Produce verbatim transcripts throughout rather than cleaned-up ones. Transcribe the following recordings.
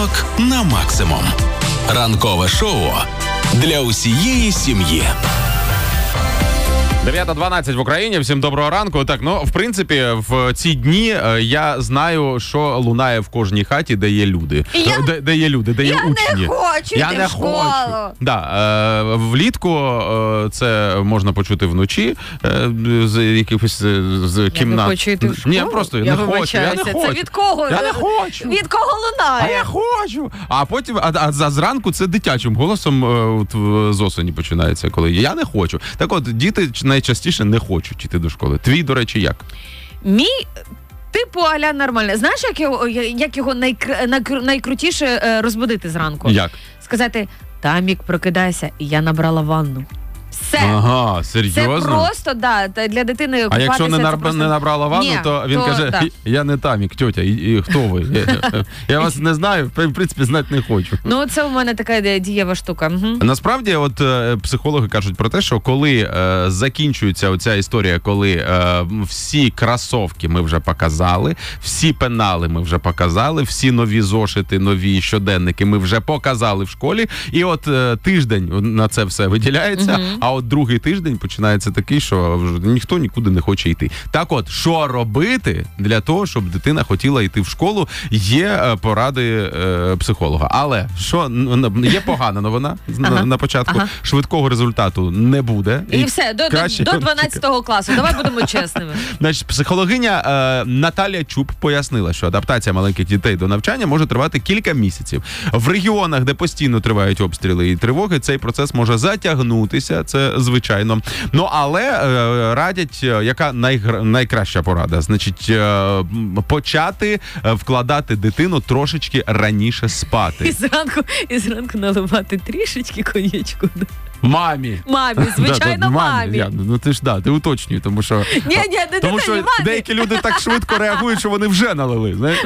Ранок на максимум. Ранкове шоу для усієї сім'ї. дев'ята дванадцять в Україні. Всім доброго ранку. Так, ну, в принципі, в ці дні я знаю, що лунає в кожній хаті, де є люди. Я... Де, де є люди, де є я учні. Не хочу я не школу. хочу. Да, е, влітку е, це можна почути вночі е, з якихось з кімнат. Я не хочу йти в школу? Ні, просто я не хочу. Я не Це хочу. від кого? Я не хочу. Від кого лунає? А я хочу. А потім, а, а за зранку це дитячим голосом е, от, з осені починається, коли я не хочу. Так от, діти найчастіше не хочуть йти до школи. Твій, до речі, як? Мій, типу, аля нормальне. Знаєш, як його, як його найкр... найкр... найкрутіше розбудити зранку? Як? Сказати, Тамік, прокидайся, і я набрала ванну. Все. Ага, серйозно? Це просто, да, для дитини а купатися. якщо не, нар... просто... не набрала ванну, Ні, то він то, каже, да. я не Тамік, тьотя, і, і хто ви? Я, я вас не знаю, в принципі, знати не хочу. Ну, це у мене така дієва штука. Угу. Насправді, от е, психологи кажуть про те, що коли е, закінчується оця історія, коли е, всі кросовки ми вже показали, всі пенали ми вже показали, всі нові зошити, нові щоденники ми вже показали в школі, і от е, тиждень на це все виділяється, угу. а от другий тиждень починається такий, що ніхто нікуди не хоче йти. Так от, що робити для того, щоб дитина хотіла йти в школу, є поради е, психолога. Але, що, є погана новина ага, на, на початку, ага. швидкого результату не буде. І, і все, до, краще... до дванадцятого класу. Давай будемо чесними. Значить, психологиня е, Наталія Чуб пояснила, що адаптація маленьких дітей до навчання може тривати кілька місяців. В регіонах, де постійно тривають обстріли і тривоги, цей процес може затягнутися, це звичайно. Ну, але е, радять, яка найгр... найкраща порада? Значить, е, почати вкладати дитину трошечки раніше спати. І зранку, і зранку наливати трішечки коньячку. Мамі. Мамі, звичайно, да, мамі. мамі. Я, ну ти ж да, ти уточнюй, тому що ні, ні, не тому що мамі. Деякі люди так швидко реагують, що вони вже налили. Знаєш?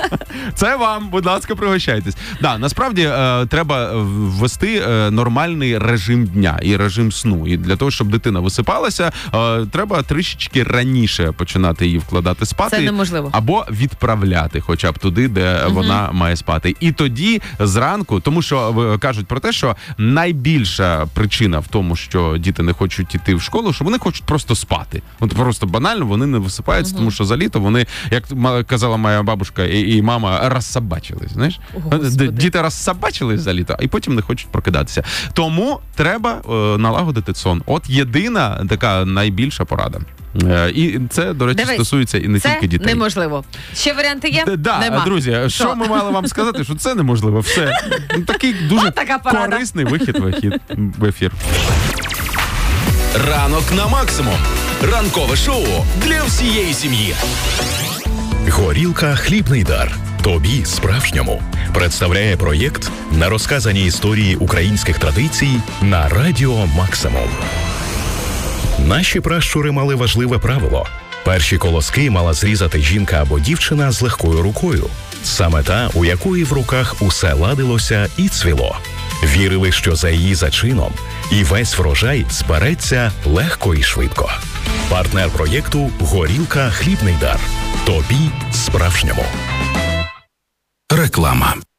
Це вам, будь ласка, пригощайтесь. Да, насправді е, треба ввести е, нормальний режим дня і режим сну. І для того, щоб дитина висипалася, е, треба трішечки раніше починати її вкладати спати. Це неможливо. Або відправляти хоча б туди, де угу. вона має спати. І тоді зранку, тому що кажуть про те, що найбільша причина в тому, що діти не хочуть йти в школу, що вони хочуть просто спати. От просто банально вони не висипаються, угу. тому що за літо вони, як казала моя бабушка і, і мама, розсобачились, знаєш? Господи. Діти розсобачились за літо, і потім не хочуть прокидатися. Тому треба е, налагодити сон. От єдина така найбільша порада. Е, і це, до речі, Дивись, стосується і не це тільки дітей. Це неможливо. Ще варіанти є? Да, Нема. Друзі, що? що ми мали вам сказати, що це неможливо. Все. Такий дуже корисний вихід в ефір. Ранок на максимум. Ранкове шоу для всієї сім'ї. Горілка «Хлібний дар». Тобі справжньому представляє проєкт на розказані історії українських традицій на Радіо Максимум. Наші пращури мали важливе правило. Перші колоски мала зрізати жінка або дівчина з легкою рукою. Саме та, у якої в руках усе ладилося і цвіло. Вірили, що за її зачином і весь врожай збереться легко і швидко. Партнер проєкту «Горілка «Хлібний дар». Тобі справжньому. Реклама.